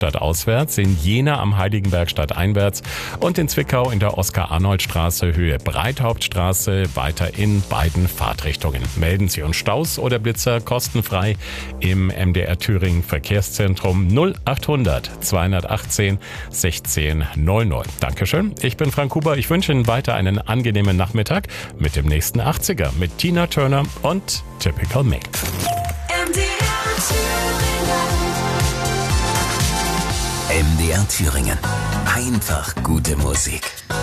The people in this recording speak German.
stadtauswärts, in Jena am Heiligenberg stadteinwärts und in Zwickau in der Oskar-Arnold-Straße Höhe Breithauptstraße weiter in beiden Fahrtrichtungen. Melden Sie uns Staus oder Blitzer kostenfrei im MDR Thüringen Verkehrszentrum 0800 218 1600. Dankeschön, ich bin Frank Huber. Ich wünsche Ihnen weiter einen angenehmen Nachmittag mit dem nächsten 80er mit Tina Turner und Typical Me. MDR Thüringen. Einfach gute Musik.